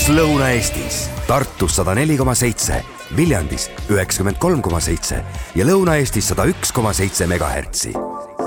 pluss Lõuna-Eestis. Tartus 104,7, Viljandis 93,7 ja Lõuna-Eestis 101,7 megahertsi.